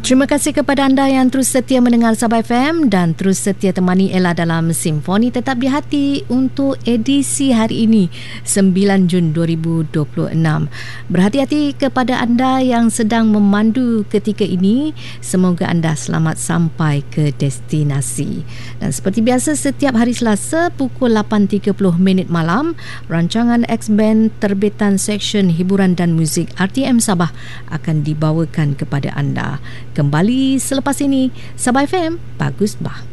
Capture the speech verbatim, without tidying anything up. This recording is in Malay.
Terima kasih kepada anda yang terus setia mendengar Sabah F M dan terus setia temani Ella dalam Simfoni Tetap di Hati untuk edisi hari ini sembilan Jun dua ribu dua puluh enam. Berhati-hati kepada anda yang sedang memandu ketika ini. Semoga anda selamat sampai ke destinasi. Dan seperti biasa setiap hari Selasa pukul lapan tiga puluh minit malam, rancangan X-Band terbitan Seksyen Hiburan dan Muzik R T M Sabah akan dibawakan kepada anda. Kembali selepas ini, Sabah F M, Bagus Bah.